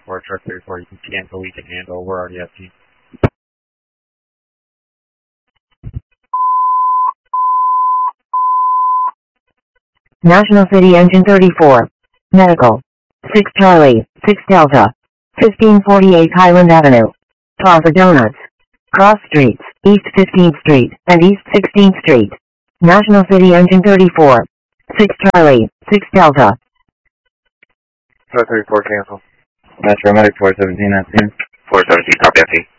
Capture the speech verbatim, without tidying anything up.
thirty-four, truck thirty-four, you can cancel, we can handle, we're already at scene. National City Engine thirty-four. Medical. six Charlie, six Delta. fifteen forty-eight Highland Avenue. Plaza Donuts. Cross Streets, East fifteenth Street, and East sixteenth Street. National City Engine thirty-four. six Charlie, six Delta. Truck thirty-four, cancel. Metro Medic four seventeen at scene. four seventeen, copy at scene.